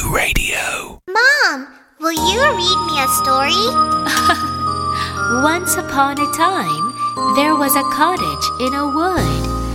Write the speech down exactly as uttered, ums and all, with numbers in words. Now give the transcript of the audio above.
Radio. Mom, will you read me a story? Once upon a time, there was a cottage in a wood.